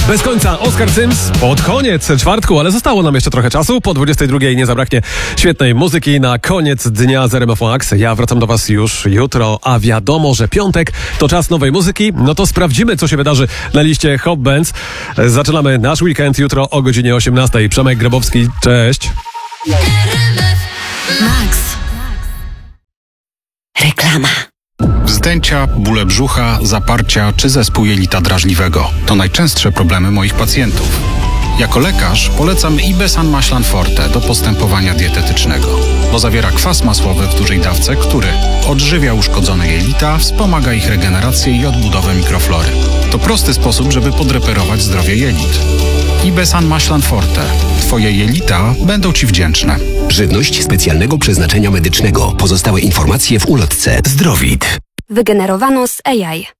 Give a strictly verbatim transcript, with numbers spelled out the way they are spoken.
Bez końca Oskar Sims pod koniec czwartku, ale zostało nam jeszcze trochę czasu. Po dwudziestej drugiej nie zabraknie świetnej muzyki na koniec dnia z R M F Max. Ja wracam do Was już jutro, a wiadomo, że piątek to czas nowej muzyki. No to sprawdzimy, co się wydarzy na liście Hot Bands. Zaczynamy nasz weekend jutro o godzinie osiemnastej. Przemek Grabowski, cześć. Max. Reklama. Wzdęcia, bóle brzucha, zaparcia czy zespół jelita drażliwego to najczęstsze problemy moich pacjentów. Jako lekarz polecam Ibesan Maślan Forte do postępowania dietetycznego, bo zawiera kwas masłowy w dużej dawce, który odżywia uszkodzone jelita, wspomaga ich regenerację i odbudowę mikroflory. To prosty sposób, żeby podreperować zdrowie jelit. Ibesan Maślan Forte. Twoje jelita będą Ci wdzięczne. Żywność specjalnego przeznaczenia medycznego. Pozostałe informacje w ulotce Zdrowit. Wygenerowano z A I.